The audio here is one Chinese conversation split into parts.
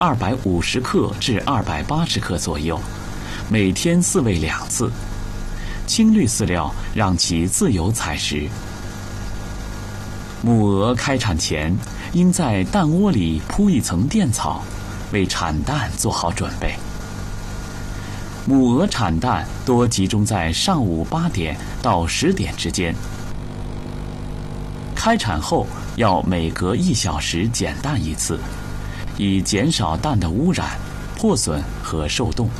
250克至280克左右，每天饲喂2次。青绿饲料让其自由采食。母鹅开产前，应在蛋窝里铺一层垫草，为产蛋做好准备。母鹅产蛋多集中在上午8点到10点之间。开产后要每隔1小时减蛋一次，以减少蛋的污染、破损和受冻。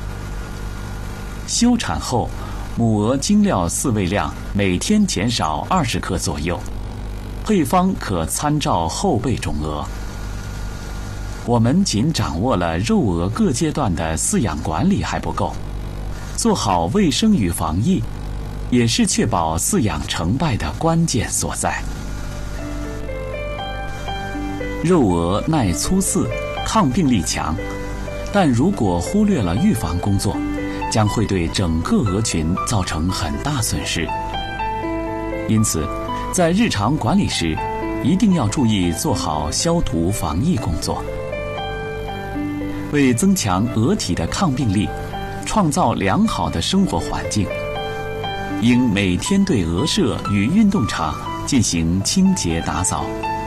休产后，母鹅精料饲喂量每天减少20克左右，配方可参照后备种鹅。我们仅掌握了肉鹅各阶段的饲养管理还不够，做好卫生与防疫，也是确保饲养成败的关键所在。肉鹅耐粗饲，抗病力强，但如果忽略了预防工作，将会对整个鹅群造成很大损失。因此，在日常管理时，一定要注意做好消毒防疫工作。为增强鹅体的抗病力，创造良好的生活环境，应每天对鹅舍与运动场进行清洁打扫。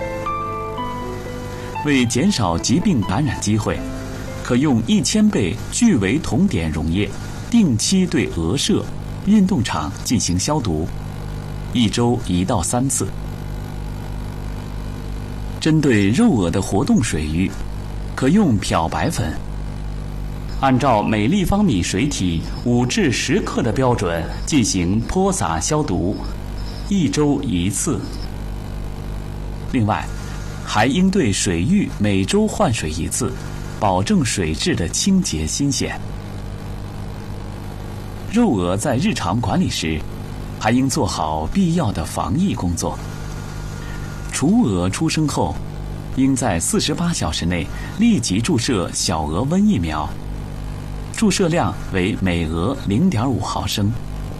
为减少疾病感染机会，可用1000倍聚维酮碘溶液定期对鹅舍、运动场进行消毒，1周1到3次。针对肉鹅的活动水域，可用漂白粉，按照每立方米水体5至10克的标准进行泼洒消毒，1周1次。另外，还应对水域每周换水1次，保证水质的清洁新鲜。肉鹅在日常管理时，还应做好必要的防疫工作。雏鹅出生后，应在48小时内立即注射小鹅瘟疫苗，注射量为每鹅0.5毫升。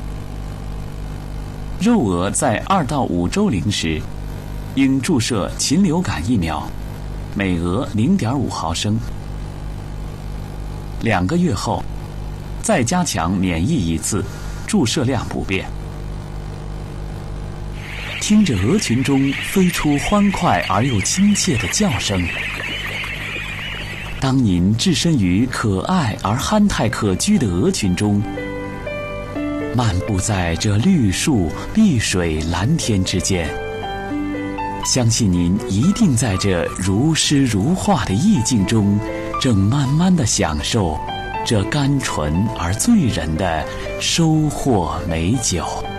肉鹅在2到5周龄时，应注射禽流感疫苗，每鹅0.5毫升。2个月后，再加强免疫1次，注射量不变。听着鹅群中飞出欢快而又亲切的叫声，当您置身于可爱而憨态可掬的鹅群中，漫步在这绿树、碧水、蓝天之间，相信您一定在这如诗如画的意境中，正慢慢地享受这甘醇而醉人的收获美酒。